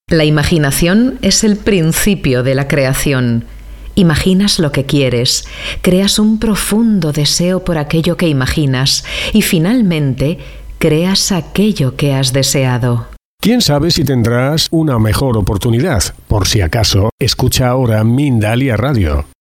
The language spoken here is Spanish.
La imaginación es el principio de la creación. Imaginas lo que quieres, creas un profundo deseo por aquello que imaginas y finalmente creas aquello que has deseado. ¿Quién sabe si tendrás una mejor oportunidad? Por si acaso, escucha ahora Mindalia Radio.